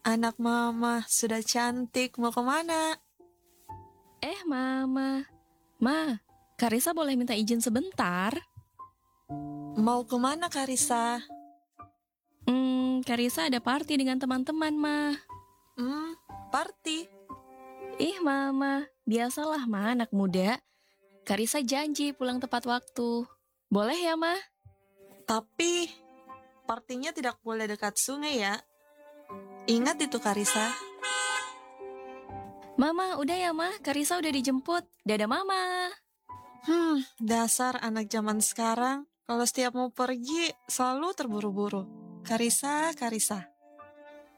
Anak mama sudah cantik, mau kemana? Mama. Karisa boleh minta izin sebentar? Mau kemana Karisa? Karisa ada party dengan teman-teman, Ma. Party? Mama, biasalah, Ma, anak muda. Karisa janji pulang tepat waktu. Boleh ya, Ma? Tapi partinya tidak boleh dekat sungai ya. Ingat itu Karisa. Mama, udah ya, Ma. Karisa udah dijemput. Dadah, Mama. Dasar anak zaman sekarang. Kalau setiap mau pergi, selalu terburu-buru. Karisa.